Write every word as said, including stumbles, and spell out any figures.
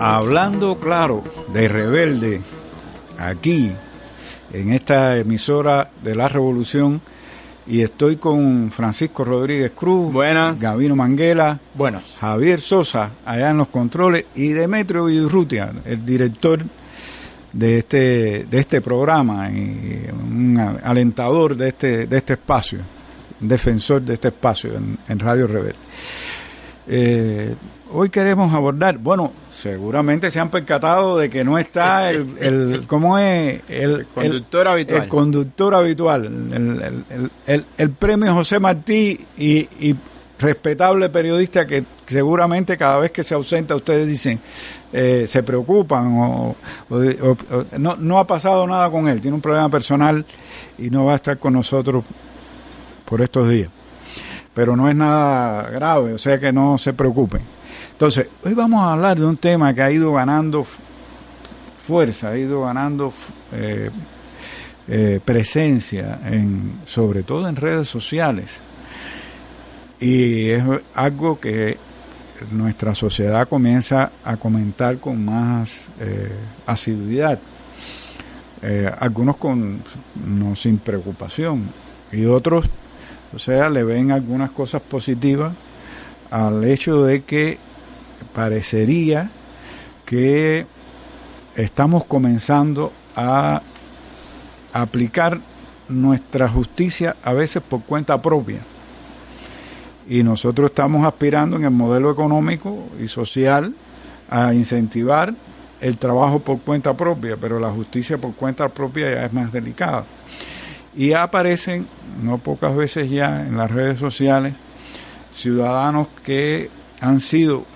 Hablando claro de Rebelde, aquí en esta emisora de La Revolución, y estoy con Francisco Rodríguez Cruz, buenas, Gabino Manguela, buenas, Javier Sosa allá en los controles y Demetrio Villurrutia, el director de este de este programa y un alentador de este de este espacio, un defensor de este espacio en, en Radio Rebelde. Eh, hoy queremos abordar, bueno, seguramente se han percatado de que no está el, el ¿cómo es? El conductor el, habitual. El conductor habitual, el, el, el, el, el premio José Martí y, y respetable periodista que seguramente cada vez que se ausenta ustedes dicen, eh, se preocupan o, o, o, o no, no ha pasado nada con él, tiene un problema personal y no va a estar con nosotros por estos días. Pero no es nada grave, o sea que no se preocupen. Entonces, hoy vamos a hablar de un tema que ha ido ganando fuerza, ha ido ganando eh, eh, presencia, en, sobre todo en redes sociales. Y es algo que nuestra sociedad comienza a comentar con más eh, asiduidad. Eh, algunos con no sin preocupación y otros, o sea, le ven algunas cosas positivas al hecho de que parecería que estamos comenzando a aplicar nuestra justicia a veces por cuenta propia. Y nosotros estamos aspirando en el modelo económico y social a incentivar el trabajo por cuenta propia, pero la justicia por cuenta propia ya es más delicada. Y aparecen, no pocas veces ya en las redes sociales, ciudadanos que han sido